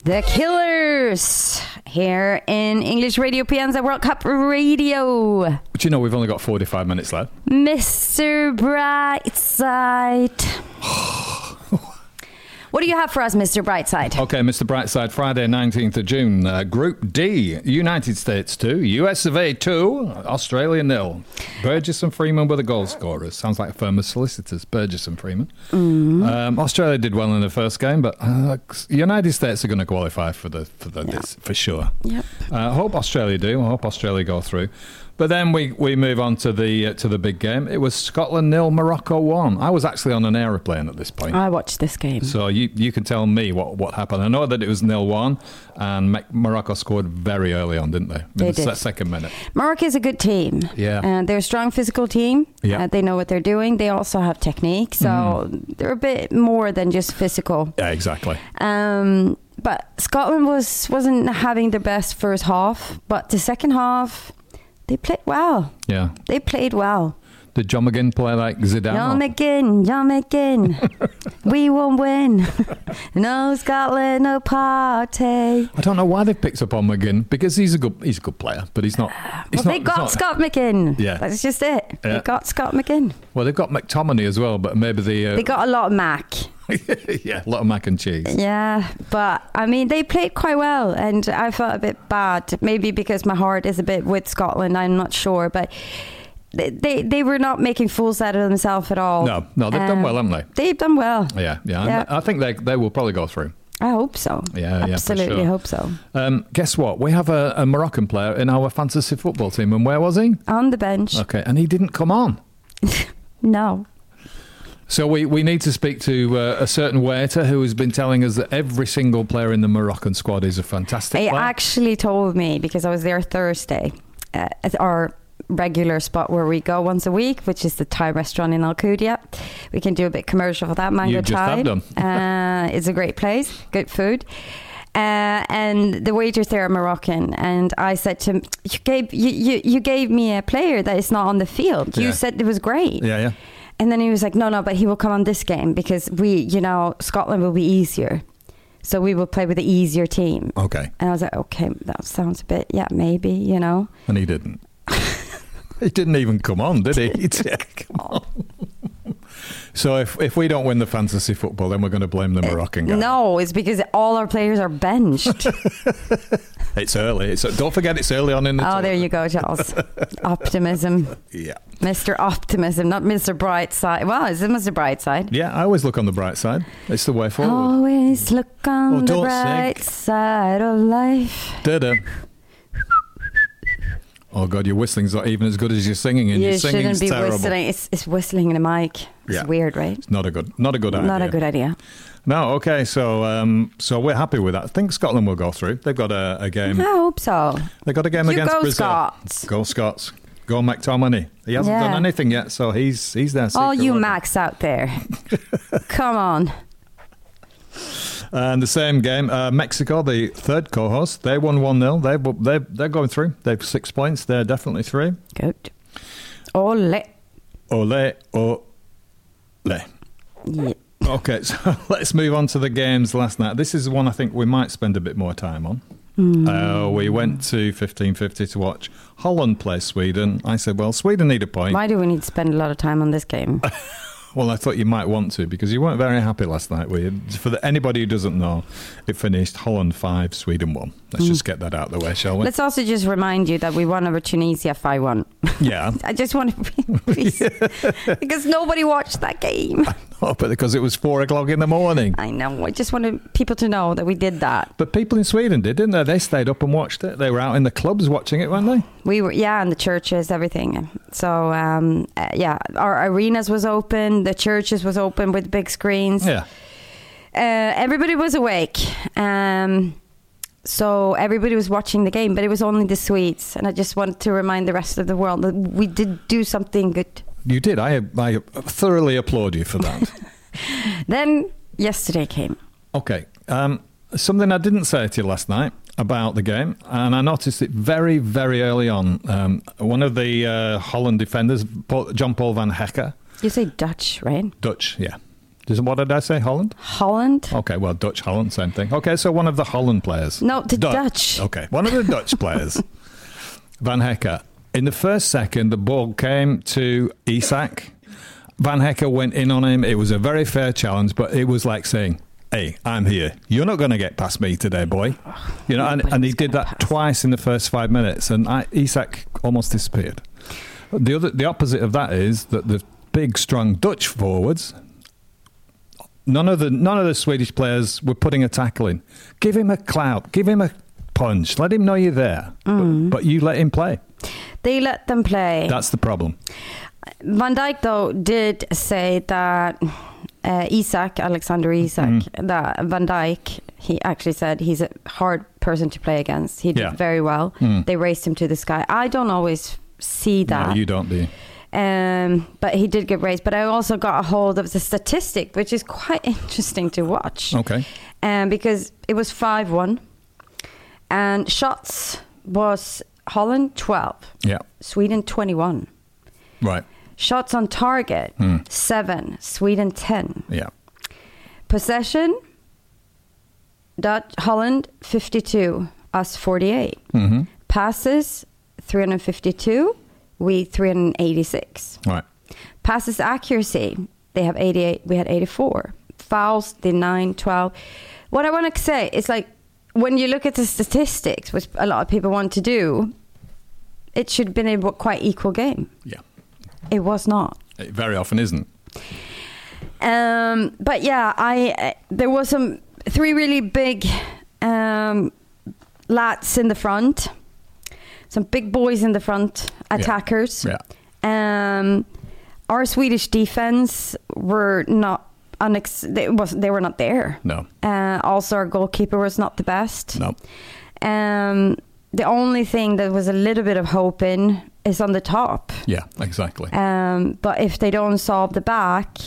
The Killers here in English Radio Pienza World Cup Radio. But you know, we've only got 45 minutes left. Mr. Brightside. What do you have for us, Mr. Brightside? Okay, Mr. Brightside, Friday, 19th of June. Group D, United States 2, US of A 2, Australia 0. Burgess and Freeman were the goal scorers. Sounds like a firm of solicitors, Burgess and Freeman. Australia did well in the first game, but United States are going to qualify for this for sure. Yep. I hope Australia do. I hope Australia go through. But then we move on to the big game. It was Scotland 0, Morocco 1. I was actually on an aeroplane at this point. I watched this game. So you can tell me what happened. I know that it was 0-1, and Morocco scored very early on, didn't they? They in the did. second minute. Morocco is a good team. Yeah. They're a strong physical team. Yeah. They know what they're doing. They also have technique. So they're a bit more than just physical. Yeah, exactly. But Scotland wasn't having their best first half. But the second half, they played well. Yeah. They played well. Did John McGinn play like Zidane? John McGinn. We won't win. No Scotland, no party. I don't know why they've picked up on McGinn, because he's a good player, but he's not. They got Scott McGinn. Yeah. That's just it. Yeah. They got Scott McGinn. Well, they've got McTominay as well, but maybe They got a lot of Mac. yeah, a lot of mac and cheese. Yeah, but I mean, they played quite well, and I felt a bit bad. Maybe because my heart is a bit with Scotland, I'm not sure, but they were not making fools out of themselves at all. No, they've done well, haven't they? They've done well. Yeah. I think they will probably go through. I hope so. Yeah, absolutely for sure. hope so. Guess what? We have a Moroccan player in our fantasy football team, and where was he? On the bench. Okay, and he didn't come on. No. So we need to speak to a certain waiter who has been telling us that every single player in the Moroccan squad is a fantastic He player. actually told me, because I was there Thursday at our regular spot where we go once a week, which is the Thai restaurant in Al Qudiyat. We can do a bit commercial for that. Mango You just Thai. have done. It's a great place, good food. And the waiters there are Moroccan, and I said to him, you gave me a player that is not on the field. You Yeah. said it was great. Yeah. And then he was like, no, but he will come on this game because Scotland will be easier. So we will play with the easier team. Okay. And I was like, okay, that sounds a bit, maybe, And he didn't. He didn't even come on, did he? Come on. So if we don't win the fantasy football, then we're going to blame the Moroccan guy. No, it's because all our players are benched. It's early. Don't forget it's early on in the Oh, there tournament. you go, Charles. Optimism. Yeah. Mr. Optimism, not Mr. Brightside. Well, is it Mr. Brightside? Yeah, I always look on the bright side. It's the way forward. Always look on the don't bright sing. side of life. Da-da. Oh, God, your whistling's not even as good as your singing, and your You singing's shouldn't be terrible. whistling. It's whistling in a mic. It's Yeah. weird, right? It's not a good idea. Not a good idea. No, okay, so we're happy with that. I think Scotland will go through. They've got a game. I hope so. They've got a game You against go Brazil. Scots. Go Scots. Go McTominay. He hasn't Yeah. done anything yet, so he's there. All you Macs out there. Come on. And the same game, Mexico, the third co-host, they won 1-0. They're going through. They've 6 points. They're definitely through. Good. Ole. Ole, ole. Yeah. Okay, so let's move on to the games last night. This is one I think we might spend a bit more time on. We went to 1550 to watch Holland play Sweden. I said, well, Sweden need a point. Why do we need to spend a lot of time on this game? Well, I thought you might want to, because you weren't very happy last night, were you? For anybody who doesn't know, it finished Holland 5, Sweden 1. Let's just get that out of the way, shall we? Let's also just remind you that we won over Tunisia 5-1. Yeah. I just want to because nobody watched that game. Oh, but because it was 4 o'clock in the morning. I know. I just wanted people to know that we did that. But people in Sweden did, didn't they? They stayed up and watched it. They were out in the clubs watching it, weren't they? We were, and the churches, everything. So, our arenas was open. The churches was open with big screens. Yeah. Everybody was awake. So everybody was watching the game, but it was only the Swedes. And I just wanted to remind the rest of the world that we did do something good. You did. I thoroughly applaud you for that. Then yesterday came. Okay. Something I didn't say to you last night about the game, and I noticed it very, very early on. One of the Holland defenders, John Paul van Hekken. You say Dutch, right? Dutch, yeah. What did I say? Holland? Holland. Okay, well, Dutch, Holland, same thing. Okay, so one of the Holland players. No, the Dutch. Okay, one of the Dutch players, Van Hekke. In the first second, the ball came to Isak. Van Hekke went in on him. It was a very fair challenge, but it was like saying, hey, I'm here. You're not going to get past me today, boy. You know, and he did that twice in the first 5 minutes, and Isak almost disappeared. The opposite of that is that the big, strong Dutch forwards... None of the Swedish players were putting a tackle in. Give him a clout. Give him a punch. Let him know you're there. But you let him play. They let them play. That's the problem. Van Dijk, though, did say that Alexander Isak, that Van Dijk, he actually said he's a hard person to play against. He did very well. They raised him to the sky. I don't always see that. No, you don't, do you? But he did get raised. But I also got a hold of the statistic, which is quite interesting to watch. Okay. Because it was 5-1. And shots was Holland 12. Yeah. Sweden 21. Right. Shots on target 7. Sweden 10. Yeah. Possession, Holland 52. Us 48. Passes 352. We 386. Right. Passes accuracy, they have 88. We had 84. Fouls, the 9-12. What I want to say is, like, when you look at the statistics, which a lot of people want to do, it should have been a quite equal game. Yeah. It was not. It very often isn't. But yeah, there was some 3 really big lads in the front. Some big boys in the front, attackers. Yeah. Our Swedish defense were not they were not there. No. Also, our goalkeeper was not the best. No. The only thing that was a little bit of hope in is on the top. Yeah, exactly. But if they don't solve the back,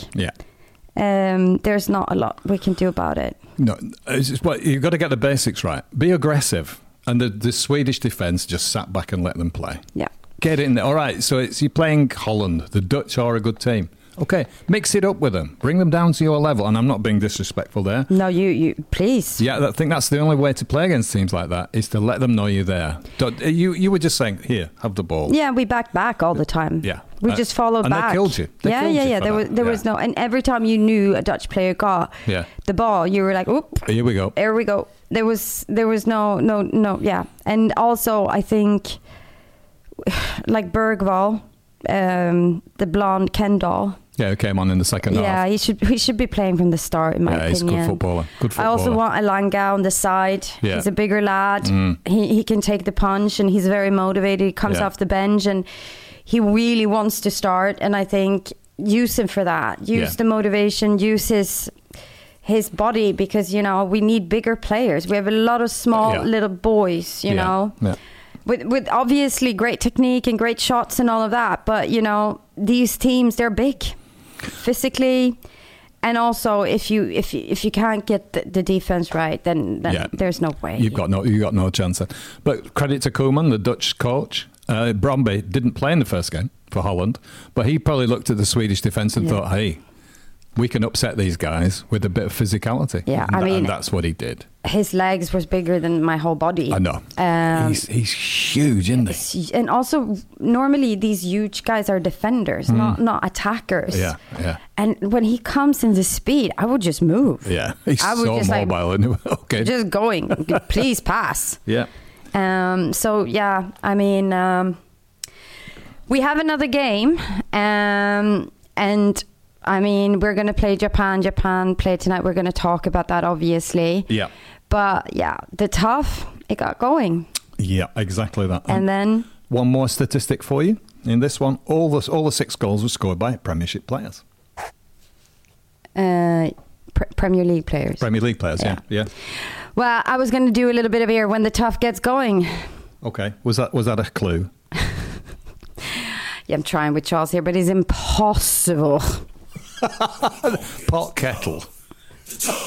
there's not a lot we can do about it. No, you've got to get the basics right. Be aggressive. And the Swedish defence just sat back and let them play. Yeah. Get in there. All right, so you're playing Holland. The Dutch are a good team. Okay, mix it up with them. Bring them down to your level. And I'm not being disrespectful there. No, you please. Yeah, I think that's the only way to play against teams like that, is to let them know you're there. You were just saying, here, have the ball. Yeah, we backed back all the time. Yeah. We just followed and back. And they killed you. There was no... And every time you knew a Dutch player got the ball, you were like, oop. Here we go. There we go. There was no, yeah. And also, I think, like Bergvall, the blonde Kendall. Yeah, who came on in the second half. Yeah, he should be playing from the start, in my opinion. He's a good footballer. I also want Elanga on the side. Yeah. He's a bigger lad. He can take the punch, and he's very motivated. He comes off the bench, and he really wants to start. And I think use him for that. Use the motivation. Use his body, because, you know, we need bigger players. We have a lot of small little boys, you know. Yeah. With obviously great technique and great shots and all of that, but, you know, these teams, they're big physically, and also if you can't get the defense right, then there's no way. You got no chance. But credit to Koeman, the Dutch coach. Bromby didn't play in the first game for Holland, but he probably looked at the Swedish defence and thought, hey, we can upset these guys with a bit of physicality. Yeah, I mean, and that's what he did. His legs was bigger than my whole body. I know. He's huge, isn't he? And also, normally these huge guys are defenders, not attackers. Yeah, yeah. And when he comes in the speed, I would just move. Yeah, he's so mobile. Like, okay, just going. Please pass. Yeah. So yeah, I mean, we have another game, and I mean, we're going to play Japan. Japan play tonight. We're going to talk about that, obviously. Yeah. But yeah, the tough, it got going. Yeah, exactly that. And then one more statistic for you. In this one, all the 6 goals were scored by Premiership players. Premier League players. Premier League players, yeah. Well, I was going to do a little bit of here when the tough gets going. Okay. Was that a clue? Yeah, I'm trying with Charles here, but it's impossible. Pot kettle.